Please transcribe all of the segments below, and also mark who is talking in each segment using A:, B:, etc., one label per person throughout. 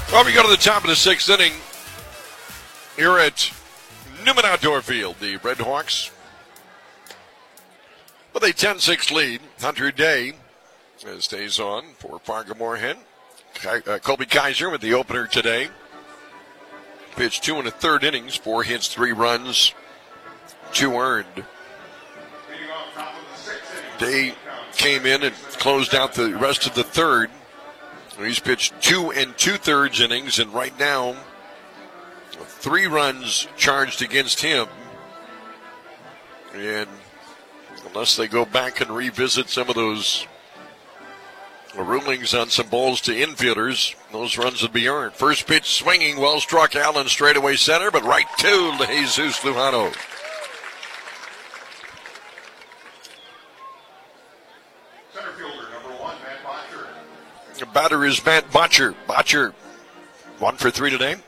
A: Well, we go to the top of the sixth inning here at Newman Outdoor Field. The Red Hawks with a 10-6 lead. Hunter Day stays on for Fargo-Moorhead. Colby Kaiser with the opener today. Pitched 2 1/3 innings, 4 hits, 3 runs, 2 earned. Day came in and closed out the rest of the third. He's pitched 2 2/3 innings, and right now, 3 runs charged against him. And unless they go back and revisit some of those rulings on some balls to infielders, those runs would be earned. First pitch swinging, well struck, Allen straightaway center, but right to Jesus Lujano.
B: Center fielder number 1, Matt Botcher.
A: The batter is Matt Botcher. Botcher 1 for 3 today.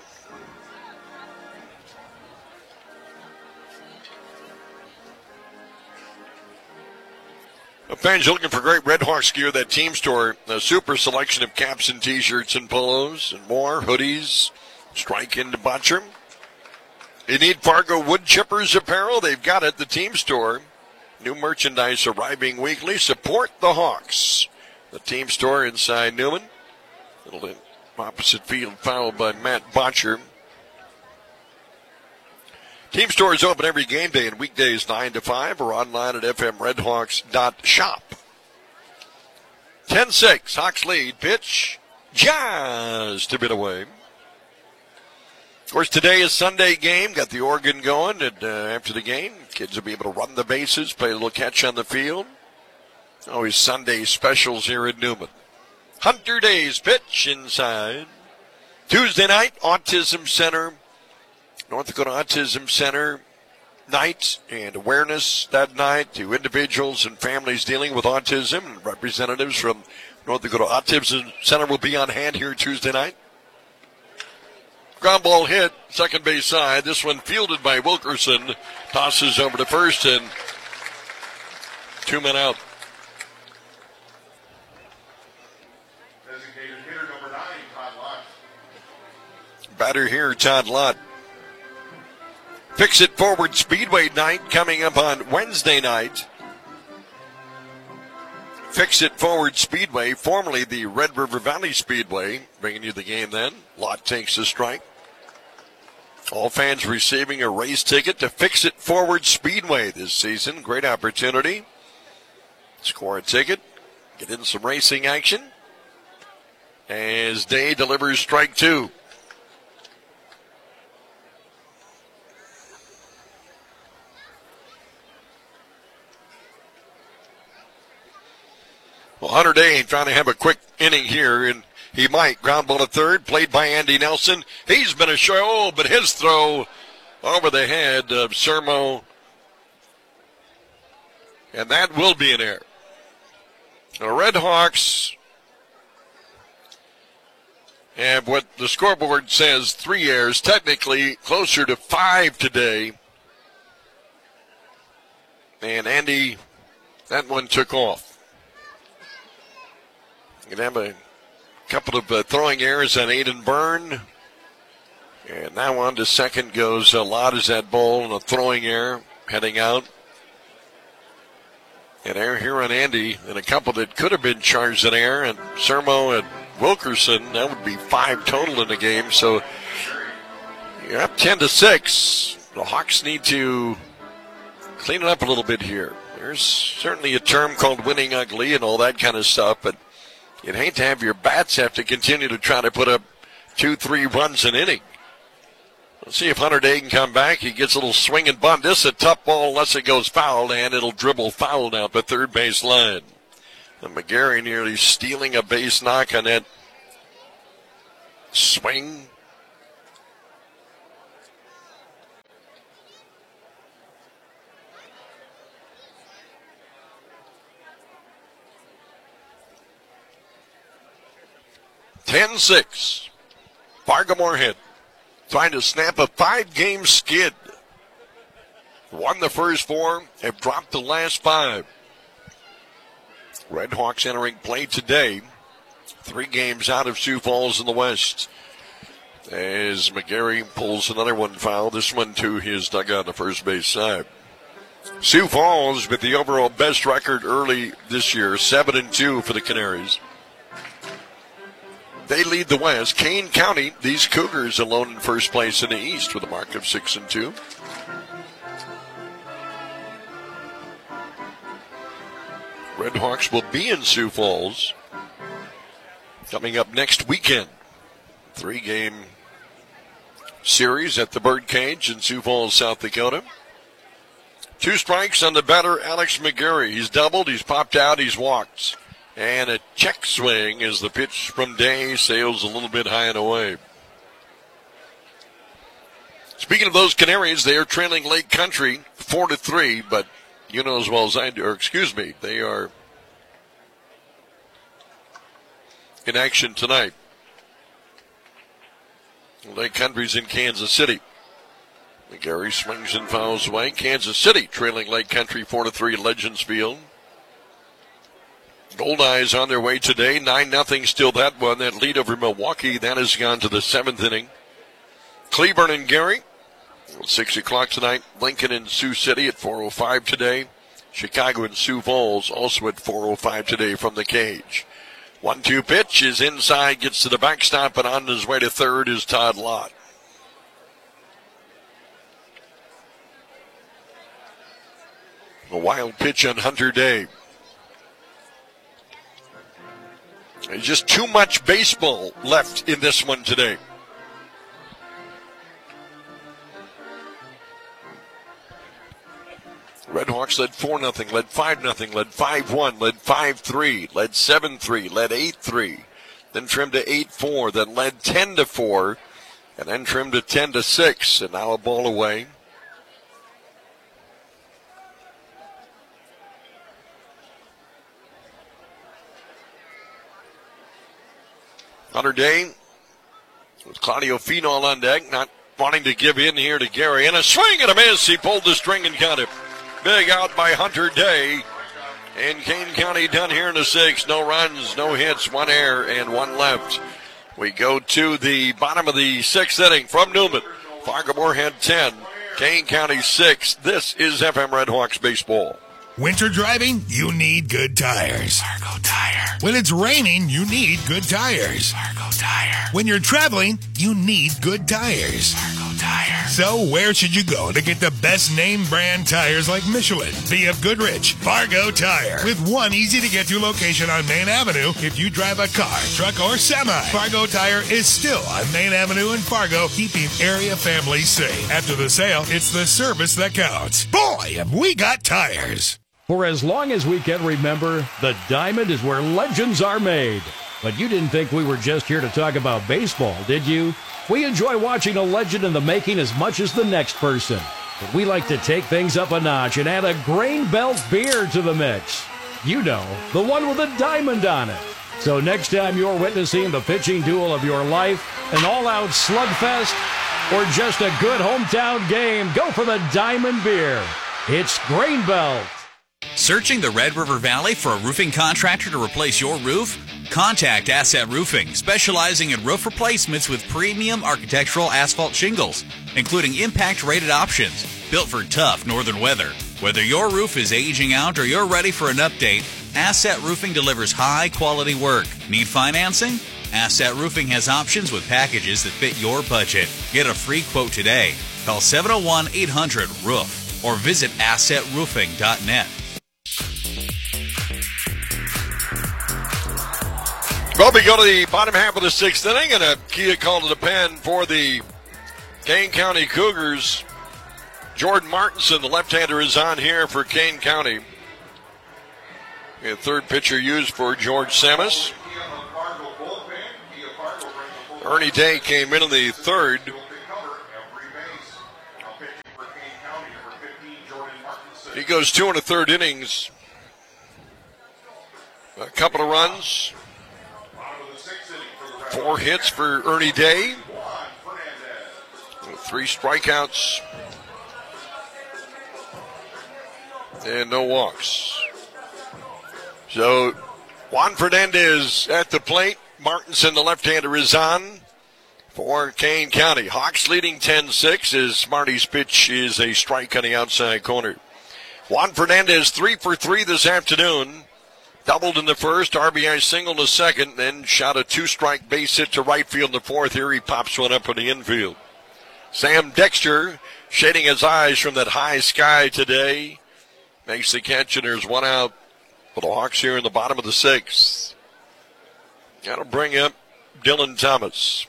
A: Fans, you're looking for great Red Hawks gear, that team store, a super selection of caps and t-shirts and polos and more, hoodies, strike into Botcher. You need Fargo wood chippers apparel? They've got it, the team store. New merchandise arriving weekly. Support the Hawks. The team store inside Newman. Little opposite field foul by Matt Botcher. Team store is open every game day and weekdays 9 to 5 or online at fmredhawks.shop. 10-6, Hawks lead. Pitch just a bit away. Of course, today is Sunday game. Got the organ going, and after the game, kids will be able to run the bases, play a little catch on the field. Always Sunday specials here at Newman. Hunter Day's pitch inside. Tuesday night, Autism Center. North Dakota Autism Center night and awareness that night to individuals and families dealing with autism. Representatives from North Dakota Autism Center will be on hand here Tuesday night. Ground ball hit, second base side. This one fielded by Wilkerson. Tosses over to first and 2 men out.
B: Designated hitter number 9, Todd Lott.
A: Batter here, Todd Lott. Fix It Forward Speedway night coming up on Wednesday night. Fix It Forward Speedway, formerly the Red River Valley Speedway, bringing you the game then. Lott takes the strike. All fans receiving a race ticket to Fix It Forward Speedway this season. Great opportunity. Score a ticket, get in some racing action as Day delivers strike 2. Well, Hunter Day trying to have a quick inning here, and he might. Ground ball to third, played by Andy Nelson. He's been a show, but his throw over the head of Sermo, and that will be an error. The Red Hawks have what the scoreboard says 3 errors, technically closer to 5 today. And Andy, that one took off. Going to have a couple of throwing errors on Aiden Byrne. And now on to second goes a lot as that ball and a throwing error heading out. An error here on Andy and a couple that could have been charged an error. And Sermo and Wilkerson, that would be 5 total in the game. So you're up 10-6. The Hawks need to clean it up a little bit here. There's certainly a term called winning ugly and all that kind of stuff, but you'd hate to have your bats have to continue to try to put up 2-3 runs an inning. Let's see if Hunter Day can come back. He gets a little swing and bunt. This is a tough ball unless it goes foul, and it'll dribble foul down the third base line. And McGarry nearly stealing a base knock on that swing. (10-6). Fargo-Moorhead trying to snap a 5-game skid. Won the first 4, have dropped the last 5. Red Hawks entering play today 3 games out of Sioux Falls in the West. As McGarry pulls another one foul, this one to his dugout on the first base side. Sioux Falls with the overall best record early this year, 7-2 for the Canaries. They lead the West. Kane County, these Cougars alone in first place in the East with a mark of 6-2. Redhawks will be in Sioux Falls coming up next weekend. 3-game series at the Birdcage in Sioux Falls, South Dakota. 2 strikes on the batter, Alex McGarry. He's doubled, he's popped out, he's walked. And a check swing as the pitch from Day sails a little bit high and away. Speaking of those Canaries, they are trailing Lake Country 4-3, but you know as well as I do, or excuse me, they are in action tonight. Lake Country's in Kansas City. McGarry swings and fouls away. Kansas City trailing Lake Country 4-3 at Legends Field. Goldeyes on their way today. 9-0 still that one. That lead over Milwaukee, that has gone to the 7th inning. Cleburne and Gary, 6 o'clock tonight. Lincoln and Sioux City at 4:05 today. Chicago and Sioux Falls also at 4:05 today from the cage. 1-2 pitch is inside, gets to the backstop, and on his way to third is Todd Lott. A wild pitch on Hunter Day. There's just too much baseball left in this one today. Redhawks led 4-0, led 5-0, led 5-1, led 5-3, led 7-3, led 8-3, then trimmed to 8-4, then led 10-4, and then trimmed to 10-6, and now a ball away. Hunter Day with Claudio Finol on deck, not wanting to give in here to Gary. And a swing and a miss. He pulled the string and got it. Big out by Hunter Day. And Kane County done here in the 6th. No runs, no hits, 1 error, and 1 left. We go to the bottom of the 6th inning from Newman. Fargo-Moorhead 10, Kane County 6. This is FM Redhawks baseball.
C: Winter driving? You need good tires. Fargo Tire. When it's raining, you need good tires. Fargo Tire. When you're traveling, you need good tires. Fargo Tire. So where should you go to get the best name brand tires like Michelin, VF Goodrich, Fargo Tire? With one easy-to-get-to location on Main Avenue if you drive a car, truck, or semi. Fargo Tire is still on Main Avenue in Fargo, keeping area families safe. After the sale, it's the service that counts. Boy, have we got tires.
D: For as long as we can remember, the Diamond is where legends are made. But you didn't think we were just here to talk about baseball, did you? We enjoy watching a legend in the making as much as the next person. But we like to take things up a notch and add a Grain Belt beer to the mix. You know, the one with a diamond on it. So next time you're witnessing the pitching duel of your life, an all-out slugfest, or just a good hometown game, go for the Diamond beer. It's Grain Belt.
E: Searching the Red River Valley for a roofing contractor to replace your roof? Contact Asset Roofing, specializing in roof replacements with premium architectural asphalt shingles, including impact-rated options, built for tough northern weather. Whether your roof is aging out or you're ready for an update, Asset Roofing delivers high-quality work. Need financing? Asset Roofing has options with packages that fit your budget. Get a free quote today. Call 701-800-ROOF or visit assetroofing.net.
A: Well, we go to the bottom half of the 6th inning, and a key call to the pen for the Kane County Cougars. Jordan Martinson, the left-hander, is on here for Kane County. The third pitcher used for George Samus. Ernie Day came in the third. He goes 2 1/3 innings. A couple of runs. 4 hits for Ernie Day. 3 strikeouts. And no walks. So Juan Fernandez at the plate. Martinson, the left-hander, is on for Kane County. Hawks leading 10-6 as Marty's pitch is a strike on the outside corner. Juan Fernandez 3 for 3 this afternoon. Doubled in the first, RBI single in the second, then shot a 2-strike base hit to right field in the fourth. Here he pops one up in the infield. Sam Dexter shading his eyes from that high sky today. Makes the catch, and there's one out for the Hawks here in the bottom of the sixth. That'll bring up Dylan Thomas.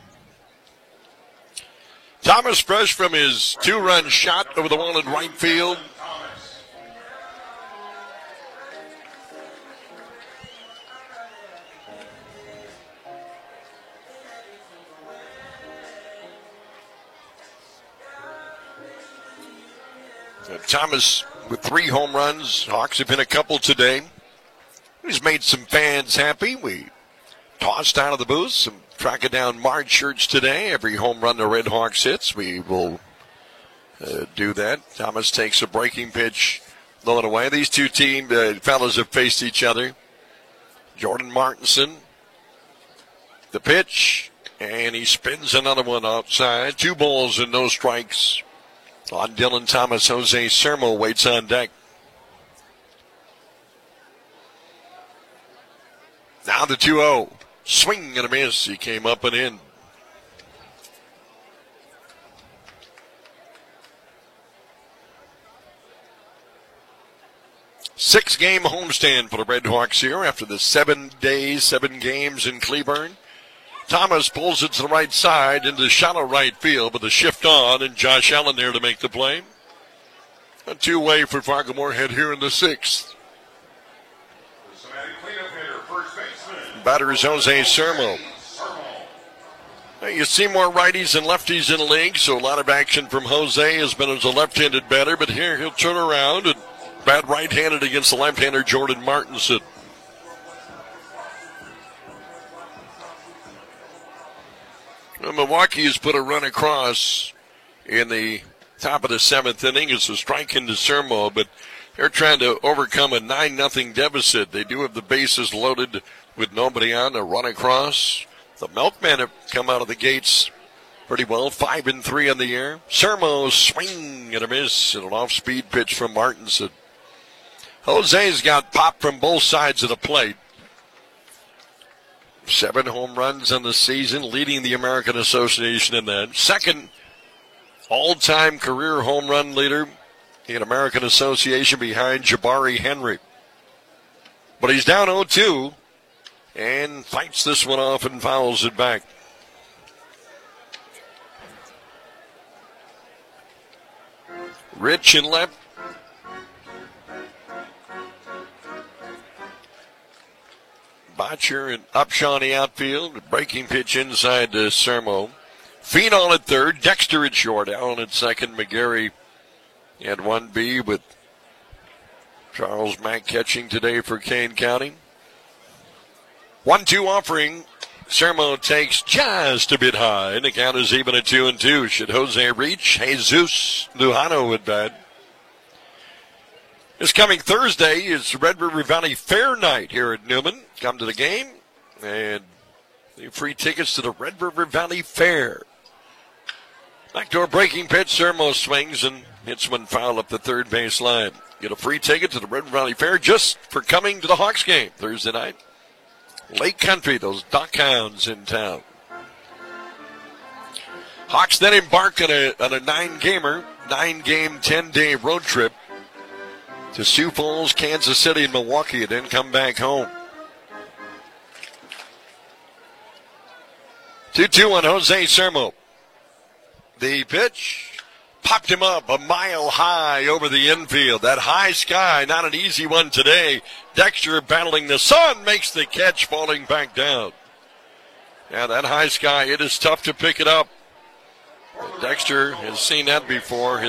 A: Thomas fresh from his 2-run shot over the wall in right field. Thomas with 3 home runs. Hawks have hit a couple today. He's made some fans happy. We tossed out of the booth some Track It Down March shirts today. Every home run the Red Hawks hits, we will do that. Thomas takes a breaking pitch low and away. These two fellas have faced each other. Jordan Martinson, the pitch, and he spins another one outside. 2 balls and no strikes on Dylan Thomas. Jose Sermo waits on deck. Now the 2-0. Swing and a miss. He came up and in. Six-game homestand for the Red Hawks here after the 7 days, 7 games in Cleburne. Thomas pulls it to the right side into shallow right field with a shift on, and Josh Allen there to make the play. A 2-way for Fargo Moorhead here in the 6th. Batter is Jose Sermo. Now, you see more righties than lefties in the league, so a lot of action from Jose has been as a left-handed batter, but here he'll turn around and bat right-handed against the left-hander Jordan Martinson. Well, Milwaukee has put a run across in the top of the 7th inning. It's a strike into Sermo, but they're trying to overcome a 9-0 deficit. They do have the bases loaded with nobody on. A run across. The Milkmen have come out of the gates pretty well. 5-3 on the year. Sermo swing and a miss and an off-speed pitch from Martinson. Jose's got pop from both sides of the plate. 7 home runs on the season, leading the American Association in that. Second all-time career home run leader in American Association behind Jabari Henry. But he's down 0-2 and fights this one off and fouls it back. Rich and left. Botcher and Upshaw in the outfield. Breaking pitch inside to Sermo. Phenon at third. Dexter at short. Allen at second. McGarry at 1B with Charles Mack catching today for Kane County. 1-2 offering. Sermo takes just a bit high. And the count is even at 2-2. Should Jose reach? Jesus Lujano at bat. This coming Thursday is Red River Valley Fair Night here at Newman. Come to the game and free tickets to the Red River Valley Fair. Backdoor breaking pitch. Sermo swings and hits one foul up the third base line. Get a free ticket to the Red River Valley Fair just for coming to the Hawks game Thursday night. Lake Country, those Duck Hounds in town. Hawks then embark on a 9-gamer, 9-game, 10-day road trip to Sioux Falls, Kansas City, and Milwaukee, and then come back home. 2-2 on Jose Sermo. The pitch popped him up a mile high over the infield. That high sky, not an easy one today. Dexter battling the sun, makes the catch, falling back down. Yeah, that high sky, it is tough to pick it up. Dexter has seen that before.